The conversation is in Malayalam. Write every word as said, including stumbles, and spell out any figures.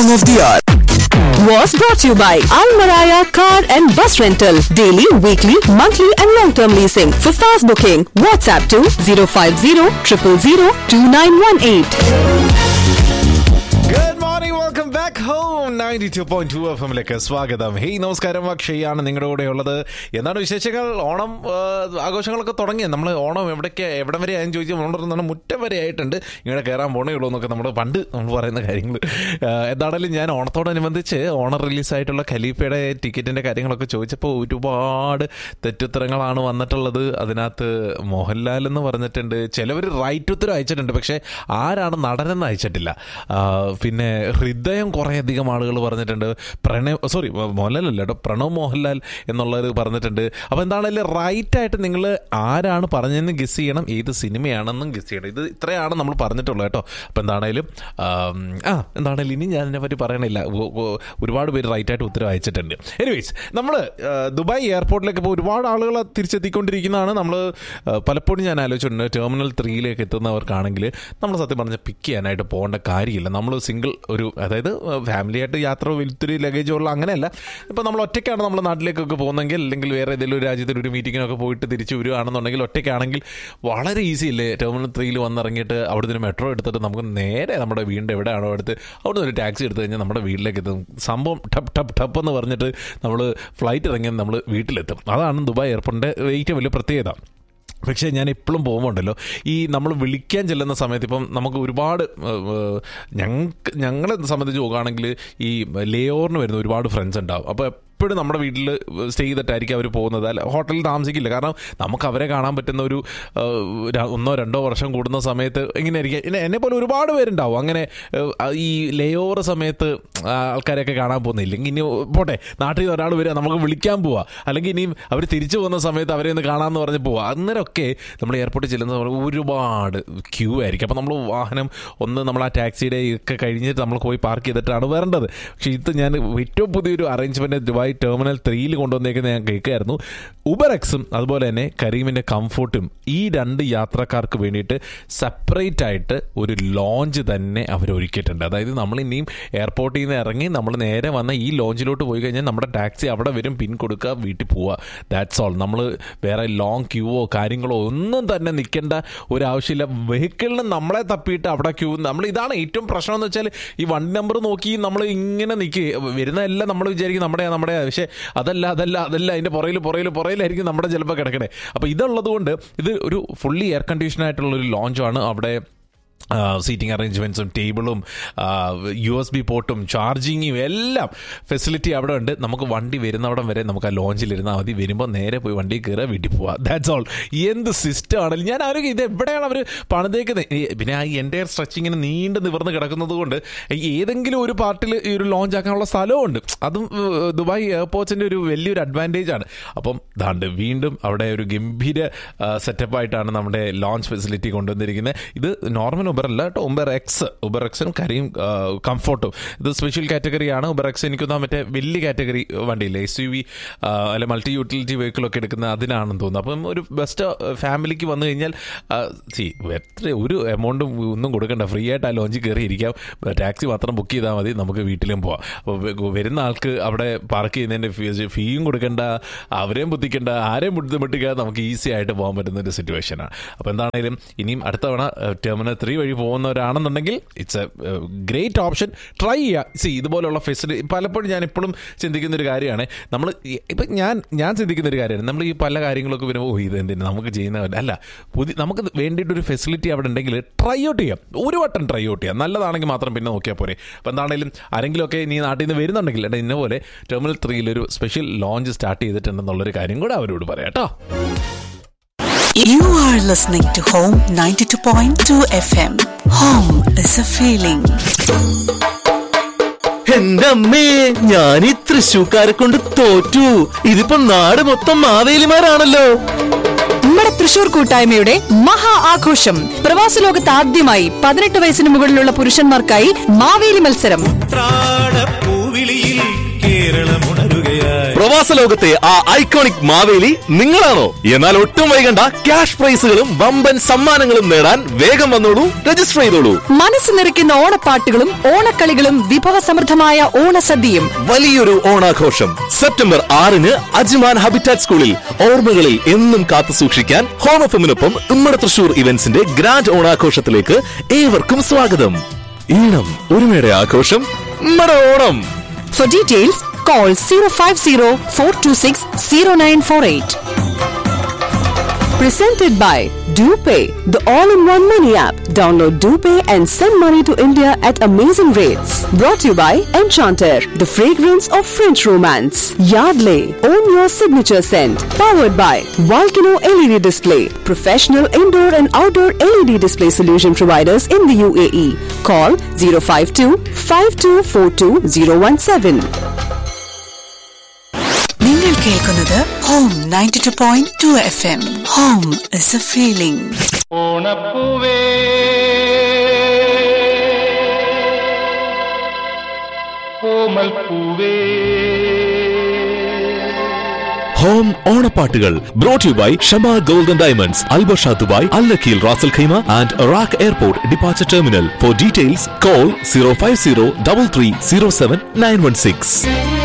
Song of the Hour was brought to you by Al-Maraya Car and Bus Rental. Daily, weekly, monthly and long-term leasing. For fast booking, WhatsApp to zero five zero zero zero zero two nine one eight. Good morning, welcome back home. ninety-two point two F എമ്മിലേക്ക് സ്വാഗതം. ഹേയ് നമസ്കാരം, അക്ഷയാണ് നിങ്ങളുടെ കൂടെ ഉള്ളത്. എന്താണ് വിശേഷങ്ങൾ? ഓണം ആഘോഷങ്ങളൊക്കെ തുടങ്ങി. നമ്മൾ ഓണം എവിടേക്ക് എവിടം വരെ ആയെന്ന് ചോദിച്ചാൽ നമ്മളൊന്നും മുറ്റം വരെ ആയിട്ടുണ്ട്. ഇങ്ങനെ കയറാൻ പോണേ ഉള്ളൂ എന്നൊക്കെ നമ്മൾ പണ്ട് നമ്മൾ പറയുന്ന കാര്യങ്ങൾ. എന്താണെങ്കിലും ഞാൻ ഓണത്തോടനുബന്ധിച്ച് ഓണം റിലീസായിട്ടുള്ള ഖലീഫയുടെ ടിക്കറ്റിൻ്റെ കാര്യങ്ങളൊക്കെ ചോദിച്ചപ്പോൾ ഒരുപാട് തെറ്റുത്തരങ്ങളാണ് വന്നിട്ടുള്ളത്. അതിനകത്ത് മോഹൻലാൽ എന്ന് പറഞ്ഞിട്ടുണ്ട്, ചിലവർ റൈറ്റ് ഉത്തരം അയച്ചിട്ടുണ്ട്, പക്ഷേ ആരാണ് നടനെന്ന് അയച്ചിട്ടില്ല. പിന്നെ ഹൃദയം കുറേയധികം ആളുകൾ പറഞ്ഞിട്ടുണ്ട്. പ്രണവ് സോറി മോഹൻലാൽ അല്ല കേട്ടോ, പ്രണവ് മോഹൻലാൽ എന്നുള്ളത് പറഞ്ഞിട്ടുണ്ട്. അപ്പോൾ എന്താണെങ്കിലും റൈറ്റായിട്ട് നിങ്ങൾ ആരാണ് പറഞ്ഞതെന്ന് ഗസ് ചെയ്യണം, ഏത് സിനിമയാണെന്നും ഗസ് ചെയ്യണം. ഇത് ഇത്രയാണ് നമ്മൾ പറഞ്ഞിട്ടുള്ളത് കേട്ടോ. അപ്പോൾ എന്താണെങ്കിലും ആ എന്താണെങ്കിലും ഇനി ഞാൻ അതിനെപ്പറ്റി പറയണില്ല. ഒരുപാട് പേര് റൈറ്റായിട്ട് ഉത്തരം അയച്ചിട്ടുണ്ട്. എനിവേസ്, നമ്മൾ ദുബായ് എയർപോർട്ടിലേക്ക് ഇപ്പോൾ ഒരുപാട് ആളുകൾ തിരിച്ചെത്തിക്കൊണ്ടിരിക്കുന്നതാണ്. നമ്മൾ പലപ്പോഴും ഞാൻ ആലോചിച്ചിട്ടുണ്ട്, ടെർമിനൽ ത്രീയിലേക്ക് എത്തുന്നവർക്കാണെങ്കിൽ നമ്മൾ സത്യം പറഞ്ഞാൽ പിക്ക് ചെയ്യാനായിട്ട് പോകേണ്ട കാര്യമില്ല. നമ്മൾ സിംഗിൾ ഒരു, അതായത് ഫാമിലി ആയിട്ട് യാത്ര ഒത്തിരി ലഗേജുള്ള അങ്ങനെയല്ല. ഇപ്പോൾ നമ്മൾ ഒറ്റയ്ക്കാണ് നമ്മുടെ നാട്ടിലേക്കൊക്കെ പോകുന്നെങ്കിൽ, അല്ലെങ്കിൽ വേറെ ഏതെങ്കിലും ഒരു രാജ്യത്തിൽ ഒരു മീറ്റിങ്ങിനൊക്കെ പോയിട്ട് തിരിച്ച് വരുവാണെന്നുണ്ടെങ്കിൽ, ഒറ്റയ്ക്കാണെങ്കിൽ വളരെ ഈസി അല്ലേ ടെർമിനൽ ത്രീയിൽ വന്നിറങ്ങിയിട്ട് അവിടുന്ന് ഒരു മെട്രോ എടുത്തിട്ട് നമുക്ക് നേരെ നമ്മുടെ വീടിൻ്റെ എവിടെയാണോ എടുത്ത് അവിടുന്ന് ഒരു ടാക്സി എടുത്തു കഴിഞ്ഞാൽ നമ്മുടെ വീട്ടിലേക്ക് എത്തും. സംഭവം ടപ്പ് ടപ്പ് ടപ്പ് എന്ന് പറഞ്ഞിട്ട് നമ്മൾ ഫ്ലൈറ്റ് ഇറങ്ങിയാൽ നമ്മൾ വീട്ടിലെത്തും. അതാണ് ദുബായ് എയർപോർട്ടിൻ്റെ ഏറ്റവും വലിയ പ്രത്യേകത. പക്ഷേ ഞാൻ എപ്പോഴും പോകുമ്പോണ്ടല്ലോ, ഈ നമ്മൾ വിളിക്കാൻ ചെല്ലുന്ന സമയത്ത് ഇപ്പം നമുക്ക് ഒരുപാട് ഞങ്ങൾക്ക് ഞങ്ങളെ സംബന്ധിച്ച് നോക്കുകയാണെങ്കിൽ ഈ ലേ ഓവറിന് വരുന്ന ഒരുപാട് ഫ്രണ്ട്സ് ഉണ്ടാവും. അപ്പോൾ എപ്പോഴും നമ്മുടെ വീട്ടിൽ സ്റ്റേ ചെയ്തിട്ടായിരിക്കും അവർ പോകുന്നത്. അല്ല, ഹോട്ടലിൽ താമസിക്കില്ല. കാരണം നമുക്ക് അവരെ കാണാൻ പറ്റുന്ന ഒരു ഒന്നോ രണ്ടോ വർഷം കൂടുന്ന സമയത്ത് എങ്ങനെയായിരിക്കും. എന്നെ പോലെ ഒരുപാട് പേരുണ്ടാവും അങ്ങനെ ഈ ലേ ഓവർ സമയത്ത് ആൾക്കാരെയൊക്കെ കാണാൻ പോകുന്നില്ല. ഇനി പോട്ടെ, നാട്ടിൽ നിന്ന് ഒരാൾ വരിക, നമുക്ക് വിളിക്കാൻ പോവുക, അല്ലെങ്കിൽ ഇനിയും അവർ തിരിച്ചു പോകുന്ന സമയത്ത് അവരെ ഒന്ന് കാണാമെന്ന് പറഞ്ഞ് പോവുക. അന്നേരമൊക്കെ നമ്മൾ എയർപോർട്ടിൽ ചെല്ലുന്ന ഒരുപാട് ക്യൂ ആയിരിക്കും. അപ്പോൾ നമ്മൾ വാഹനം ഒന്ന് നമ്മൾ ആ ടാക്സിയുടെ ഒക്കെ കഴിഞ്ഞിട്ട് നമ്മൾ പോയി പാർക്ക് ചെയ്തിട്ടാണ് വരേണ്ടത്. പക്ഷേ ഇത് ഞാൻ ഏറ്റവും പുതിയൊരു അറേഞ്ച്മെൻറ്റ് ദുബായ് ടെർമിനൽ ത്രീയിൽ കൊണ്ടുവന്നേക്കുന്നത് ഞാൻ കേൾക്കുകയായിരുന്നു. ഉബർ എക്സും അതുപോലെ തന്നെ കരീമിൻ്റെ കംഫോർട്ടും ഈ രണ്ട് യാത്രക്കാർക്ക് വേണ്ടിയിട്ട് സെപ്പറേറ്റ് ആയിട്ട് ഒരു ലോഞ്ച് തന്നെ അവർ ഒരുക്കിയിട്ടുണ്ട്. അതായത് നമ്മൾ ഇനിയും എയർപോർട്ടിൽ നിന്ന് ഇറങ്ങി നമ്മൾ നേരെ വന്ന ഈ ലോഞ്ചിലോട്ട് പോയി കഴിഞ്ഞാൽ നമ്മുടെ ടാക്സി അവിടെ വരും, പിൻ കൊടുക്കുക, വീട്ടിൽ പോവുക. That's all. നമ്മൾ വേറെ ലോങ് ക്യൂവോ കാര്യങ്ങളോ ഒന്നും തന്നെ നിൽക്കേണ്ട ഒരാവശ്യമില്ല. വെഹിക്കിളിന് നമ്മളെ തപ്പിയിട്ട് അവിടെ ക്യൂ, നമ്മൾ ഇതാണ് ഏറ്റവും പ്രശ്നം എന്ന് വെച്ചാൽ ഈ വണ്ടി നമ്പർ നോക്കി നമ്മൾ ഇങ്ങനെ നിൽക്കുക, വരുന്നതെല്ലാം നമ്മൾ വിചാരിക്കും നമ്മുടെ നമ്മുടെ പക്ഷേ അതല്ല അതല്ല അതല്ല അതിൻ്റെ പുറയിൽ പുറയിൽ പുറയിലായിരിക്കും നമ്മുടെ ചിലപ്പോൾ കിടക്കണേ. അപ്പോൾ ഇതുള്ളത് കൊണ്ട് ഇത് ഒരു ഫുള്ളി എയർ കണ്ടീഷൻ ആയിട്ടുള്ളൊരു ലോഞ്ചാണ്. അവിടെ സീറ്റിംഗ് അറേഞ്ച്മെൻറ്റ്സും ടേബിളും യു എസ് ബി പോർട്ടും ചാർജിങ്ങും എല്ലാം ഫെസിലിറ്റി അവിടെ ഉണ്ട്. നമുക്ക് വണ്ടി വരുന്നവിടം വരെ നമുക്ക് ആ ലോഞ്ചിലിരുന്നാൽ മതി. വരുമ്പോൾ നേരെ പോയി വണ്ടി കയറുക, വീട്ടിൽ പോവുക. That's all. എന്ത് സിസ്റ്റം ആണെങ്കിലും ഞാൻ ആരോഗ്യം ഇത് എവിടെയാണ് അവർ പണിതേക്കുന്നത്. പിന്നെ ആ എൻ്റയർ സ്ട്രെച്ചിങ്ങിന് നീണ്ട് നിവർന്ന് കിടക്കുന്നത് കൊണ്ട് ഏതെങ്കിലും ഒരു പാർട്ടിൽ ഈ ഒരു ലോഞ്ച് ആക്കാനുള്ള സ്ഥലമുണ്ട്. അതും ദുബായ് എയർപോർട്ട്സിൻ്റെ ഒരു വലിയൊരു അഡ്വാൻറ്റേജ് ആണ്. അപ്പം ദാണ്ട് വീണ്ടും അവിടെ ഒരു ഗംഭീര സെറ്റപ്പായിട്ടാണ് നമ്മുടെ ലോഞ്ച് ഫെസിലിറ്റി കൊണ്ടുവന്നിരിക്കുന്നത്. ഇത് നോർമൽ ഉബർ അല്ല കേട്ടോ, ഉബർ എക്സ്. ഉബർ എക്സും കരീം കംഫോർട്ടും ഇത് സ്പെഷ്യൽ കാറ്റഗറിയാണ്. ഉബർ എക്സ് എനിക്ക് തോന്നാൻ മറ്റേ വലിയ കാറ്റഗറി വണ്ടിയില്ലേ, എസ് യു വി അല്ലെ മൾട്ടി യൂട്ടിലിറ്റി വെഹിക്കിളൊക്കെ എടുക്കുന്ന അതിനാണെന്ന് തോന്നുന്നു. അപ്പം ഒരു ബെസ്റ്റ് ഫാമിലിക്ക് വന്നു കഴിഞ്ഞാൽ സി എത്ര ഒരു എമൗണ്ടും ഒന്നും കൊടുക്കണ്ട, ഫ്രീ ആയിട്ട് ആ ലോഞ്ചിൽ കയറിയിരിക്കാം. ടാക്സി മാത്രം ബുക്ക് ചെയ്താൽ മതി, നമുക്ക് വീട്ടിലും പോവാം. അപ്പോൾ വരുന്ന ആൾക്ക് അവിടെ പാർക്ക് ചെയ്യുന്നതിൻ്റെ ഫീയും കൊടുക്കേണ്ട, അവരെയും ബുദ്ധിക്കേണ്ട, ആരെയും ബുദ്ധിമുട്ടിക്കാതെ നമുക്ക് ഈസി ആയിട്ട് പോകാൻ പറ്റുന്ന ഒരു സിറ്റുവേഷനാണ്. അപ്പോൾ എന്താണെങ്കിലും ഇനിയും അടുത്ത തവണ ടെർമിനൽ ത്രീ വഴി പോകുന്നവരാണെന്നുണ്ടെങ്കിൽ it's A great option. Try ചെയ്യുക. സി ഇതുപോലുള്ള ഫെസിലിറ്റി പലപ്പോഴും ഞാൻ എപ്പോഴും ചിന്തിക്കുന്നൊരു കാര്യമാണ്. നമ്മൾ ഇപ്പം ഞാൻ ഞാൻ ചിന്തിക്കുന്നൊരു കാര്യമാണ്, നമ്മൾ ഈ പല കാര്യങ്ങളൊക്കെ വരുമ്പോൾ ഓ ഇത് എന്തിനാ നമുക്ക് ചെയ്യുന്നവല്ല അല്ല, പുതിയ നമുക്ക് വേണ്ടിയിട്ടൊരു ഫെസിലിറ്റി അവിടെ ഉണ്ടെങ്കിൽ ട്രൈ ഔട്ട് ചെയ്യാം. ഒരു വട്ടം ട്രൈ ഔട്ട് ചെയ്യാം, നല്ലതാണെങ്കിൽ മാത്രം പിന്നെ നോക്കിയാൽ പോരെ. അപ്പോൾ എന്താണെങ്കിലും ആരെങ്കിലുമൊക്കെ നീ നാട്ടിൽ നിന്ന് വരുന്നുണ്ടെങ്കിൽ എടാ ഇന്ന പോലെ ടെർമിനൽ ത്രീയിലൊരു സ്പെഷ്യൽ ലോഞ്ച് സ്റ്റാർട്ട് ചെയ്തിട്ടുണ്ടെന്നുള്ളൊരു കാര്യം കൂടെ അവരോട് പറയാം കേട്ടോ. You are listening to Home ninety-two point two F M. Home is a feeling. എന്റെ അമ്മേ, ഞാൻ ഈ തൃശ്ശൂക്കാരെ കൊണ്ട് തോറ്റു. ഇതിപ്പോ നാട് മൊത്തം മാവേലിമാരാണല്ലോ. നമ്മുടെ തൃശൂർ കൂട്ടായ്മയുടെ മഹാ ആഘോഷം. പ്രവാസ ലോകത്ത് ആദ്യമായി പതിനെട്ട് വയസ്സിന് മുകളിലുള്ള പുരുഷന്മാർക്കായി മാവേലി മത്സരം. മാസലോകത്തെ ആ ഐക്കോണിക് മാവേലി നിങ്ങളാണോ? എന്നാൽ ഒട്ടും വൈകണ്ട, ക്യാഷ് പ്രൈസുകളും വമ്പൻ സമ്മാനങ്ങളും നേടാൻ വേഗം വന്നോളൂ, രജിസ്റ്റർ ചെയ്തോളൂ. മനസ്സ് നിറയ്ക്കുന്ന ഓണപ്പാട്ടുകളും ഓണക്കളികളും വിഭവസമൃദ്ധമായ ഓണസദ്യയും. വലിയൊരു ഓണാഘോഷം സെപ്റ്റംബർ ആറിന് അജ്മാൻ ഹാബിറ്റാറ്റ് സ്കൂളിൽ. ഓർമ്മകളിൽ എന്നും കാത്തു സൂക്ഷിക്കാൻ ഹോം എഫിനൊപ്പം ഉമ്മറ തൃശൂർ ഇവന്റ്സിന്റെ ഗ്രാൻഡ് ഓണാഘോഷത്തിലേക്ക് ഏവർക്കും സ്വാഗതം. ഈണം ഒരുമയുടെ ആഘോഷം, നമ്മുടെ Onam. For details, call zero five zero four two six zero nine four eight. Presented by DoPay, the all-in-one money app. Download DoPay and send money to India at amazing rates. Brought to you by Enchanter, the fragrance of French romance. Yardley, own your signature scent. Powered by Volcano L E D Display, professional indoor and outdoor L E D display solution providers in the U A E. Call zero five two five two four two zero one seven. നിങ്ങൾ കേൾക്കുന്നത് home ninety two point two F M. Home is A feeling. ഓണപ്പൂവേ കോമൽപ്പൂവേ. Home ഓണപ്പാട്ടുകൾ brought you by Shama golden diamonds, Al Barsha Dubai, Al നഖീൽ Ras al Khaimah and rack airport departure terminal. Four details call zero five zero double three zero seven nine one six.